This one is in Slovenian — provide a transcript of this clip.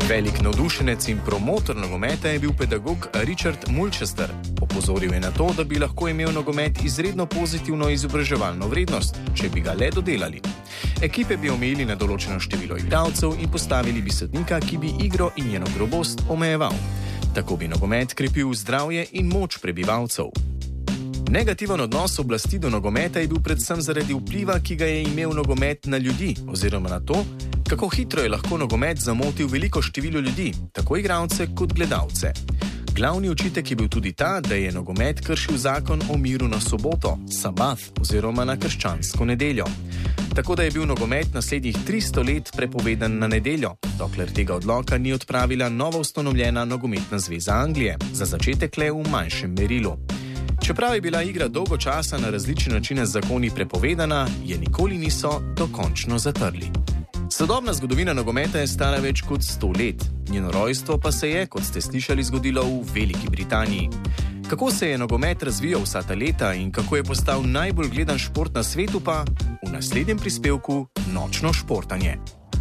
Velik navdušenec in promotor nogometa je bil pedagog Richard Mulchester. Opozoril je na to, da bi lahko imel nogomet izredno pozitivno izobraževalno vrednost, če bi ga le dodelali. Ekipe bi omejili na določeno število igralcev in postavili bi sodnika, ki bi igro in njeno grobost omejeval. Tako bi nogomet krepil zdravje in moč prebivalcev. Negativen odnos oblasti do nogometa je bil predvsem zaradi vpliva, ki ga je imel nogomet na ljudi, oziroma na to, kako hitro je lahko nogomet zamotil veliko število ljudi, tako igralce kot gledalce. Glavni očitek je bil tudi ta, da je nogomet kršil zakon o miru na soboto, sabath, oziroma na krščansko nedeljo. Tako da je bil nogomet naslednjih 300 let prepovedan na nedeljo, dokler tega odloka ni odpravila novo ustanovljena nogometna zveza Anglije, za začetek le v manjšem merilu. Čeprav je bila igra dolgo časa na različne načine z zakoni prepovedana, je nikoli niso dokončno zatrli. Sodobna zgodovina nogometa je stara več kot 100 let. Njeno rojstvo pa se je, kot ste slišali, zgodilo v Veliki Britaniji. Kako se je nogomet razvijal vsa ta leta in kako je postal najbolj gledan šport na svetu, pa v naslednjem prispevku Nočno športanje.